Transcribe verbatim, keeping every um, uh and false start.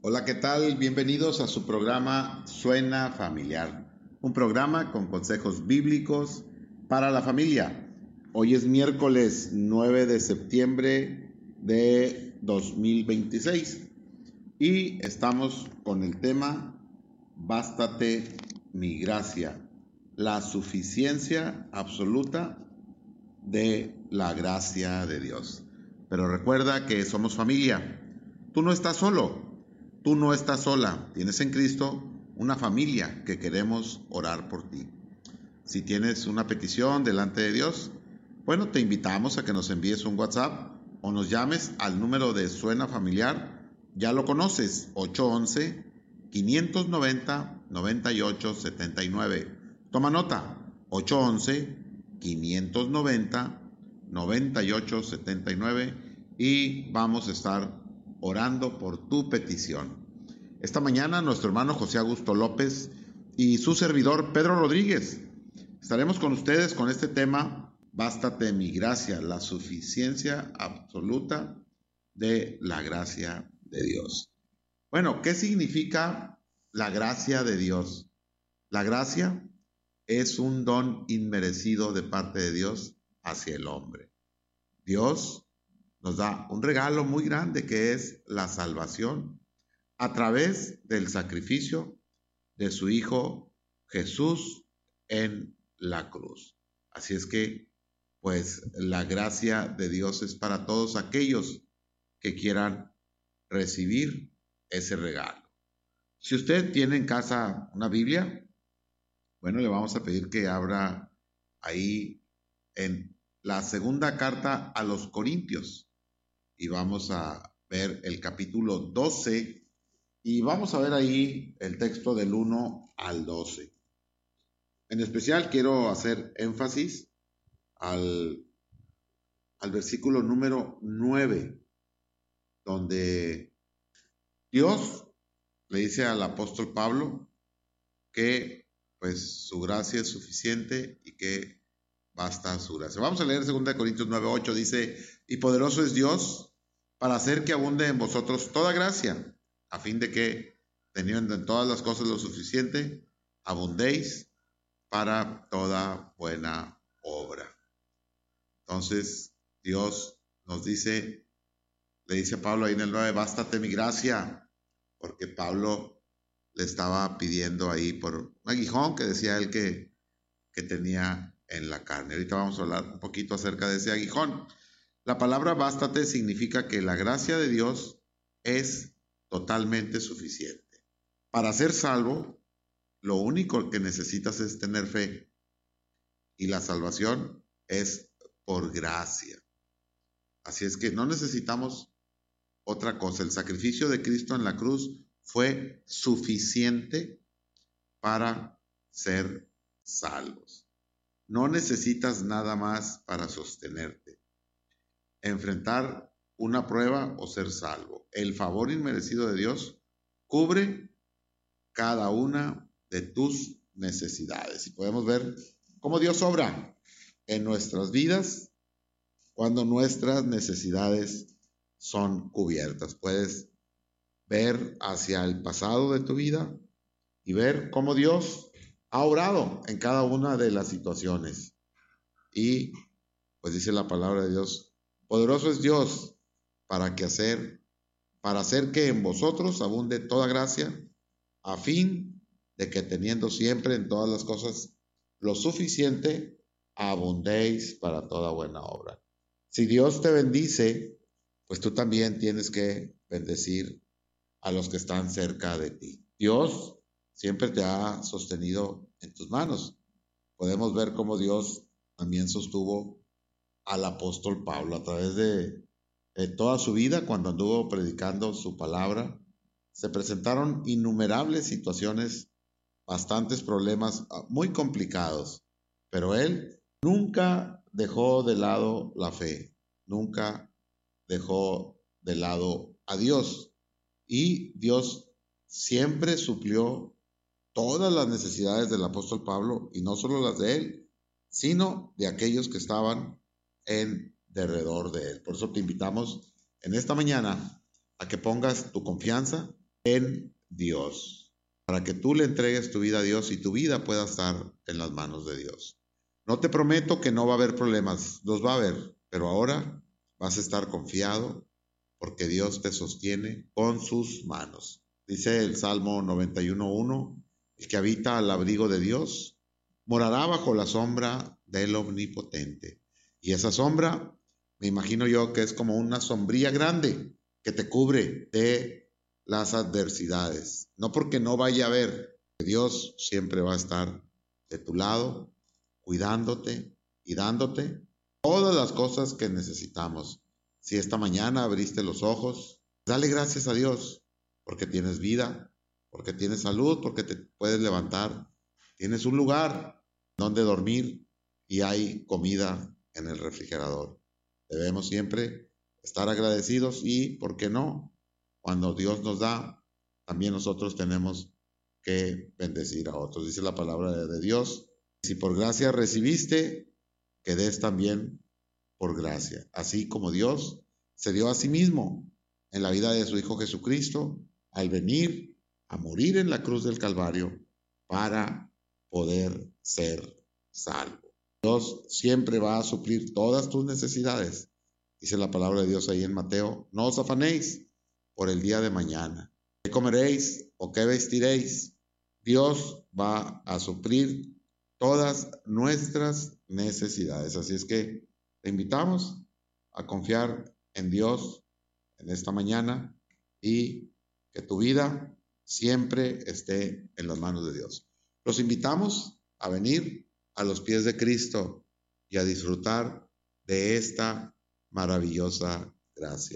Hola, ¿qué tal? Bienvenidos a su programa Suena Familiar, un programa con consejos bíblicos para la familia. Hoy es miércoles nueve de septiembre de dos mil veintiséis y estamos con el tema Bástate mi gracia, la suficiencia absoluta de la gracia de Dios. Pero recuerda que somos familia. Tú no estás solo, tú no estás sola. Tienes en Cristo una familia que queremos orar por ti. Si tienes una petición delante de Dios, bueno, te invitamos a que nos envíes un WhatsApp o nos llames al número de Suena Familiar. Ya lo conoces, ocho once, quinientos noventa, noventa y ocho setenta y nueve. Toma nota, ocho once, quinientos noventa, noventa y ocho setenta y nueve y vamos a estar orando por tu petición. Esta mañana nuestro hermano José Augusto López y su servidor Pedro Rodríguez estaremos con ustedes con este tema, Bástate mi gracia, la suficiencia absoluta de la gracia de Dios. Bueno, ¿qué significa la gracia de Dios? La gracia es un don inmerecido de parte de Dios hacia el hombre. Dios nos da un regalo muy grande que es la salvación a través del sacrificio de su Hijo Jesús en la cruz. Así es que, pues, la gracia de Dios es para todos aquellos que quieran recibir ese regalo. Si usted tiene en casa una Biblia, bueno, le vamos a pedir que abra ahí en la segunda carta a los Corintios y vamos a ver el capítulo doce y vamos a ver ahí el texto del uno al doce. En especial quiero hacer énfasis al, al versículo número nueve, donde Dios le dice al apóstol Pablo que pues su gracia es suficiente y que basta su gracia. Vamos a leer segunda Corintios nueve ocho, dice, y poderoso es Dios para hacer que abunde en vosotros toda gracia, a fin de que, teniendo en todas las cosas lo suficiente, abundéis para toda buena obra. Entonces, Dios nos dice, le dice a Pablo ahí en el nueve, bástate mi gracia, porque Pablo le estaba pidiendo ahí por un aguijón que decía él que, que tenía en la carne. Ahorita vamos a hablar un poquito acerca de ese aguijón. La palabra bástate significa que la gracia de Dios es totalmente suficiente. Para ser salvo, lo único que necesitas es tener fe. Y la salvación es por gracia. Así es que no necesitamos otra cosa. El sacrificio de Cristo en la cruz fue suficiente para ser salvos. No necesitas nada más para sostenerte, enfrentar una prueba o ser salvo. El favor inmerecido de Dios cubre cada una de tus necesidades. Y podemos ver cómo Dios obra en nuestras vidas cuando nuestras necesidades son cubiertas. Puedes ver hacia el pasado de tu vida y ver cómo Dios ha obrado en cada una de las situaciones. Y pues dice la palabra de Dios, poderoso es Dios para que hacer, para hacer que en vosotros abunde toda gracia, a fin de que teniendo siempre en todas las cosas lo suficiente, abundéis para toda buena obra. Si Dios te bendice, pues tú también tienes que bendecir a los que están cerca de ti. Dios siempre te ha sostenido en tus manos. Podemos ver cómo Dios también sostuvo al apóstol Pablo a través de, de toda su vida cuando anduvo predicando su palabra. Se presentaron innumerables situaciones, bastantes problemas muy complicados, pero él nunca dejó de lado la fe, nunca dejó de lado a Dios. Y Dios siempre suplió todas las necesidades del apóstol Pablo, y no solo las de él, sino de aquellos que estaban en derredor de él. Por eso te invitamos en esta mañana a que pongas tu confianza en Dios, para que tú le entregues tu vida a Dios y tu vida pueda estar en las manos de Dios. No te prometo que no va a haber problemas, los va a haber, pero ahora vas a estar confiado porque Dios te sostiene con sus manos. Dice el Salmo noventa y uno uno, el que habita al abrigo de Dios morará bajo la sombra del Omnipotente. Y esa sombra, me imagino yo que es como una sombría grande que te cubre de las adversidades. No porque no vaya a haber, Dios siempre va a estar de tu lado, cuidándote y dándote todas las cosas que necesitamos. Si esta mañana abriste los ojos, dale gracias a Dios porque tienes vida, porque tienes salud, porque te puedes levantar, tienes un lugar donde dormir y hay comida en el refrigerador. Debemos siempre estar agradecidos y, ¿por qué no? Cuando Dios nos da, también nosotros tenemos que bendecir a otros. Dice la palabra de Dios, si por gracia recibiste, que des también por gracia. Así como Dios se dio a sí mismo en la vida de su Hijo Jesucristo al venir a morir en la cruz del Calvario para poder ser salvo. Dios siempre va a suplir todas tus necesidades. Dice la palabra de Dios ahí en Mateo, no os afanéis por el día de mañana. ¿Qué comeréis o qué vestiréis? Dios va a suplir todas nuestras necesidades. Así es que te invitamos a confiar en Dios en esta mañana y que tu vida siempre esté en las manos de Dios. Los invitamos a venir a los pies de Cristo y a disfrutar de esta maravillosa gracia.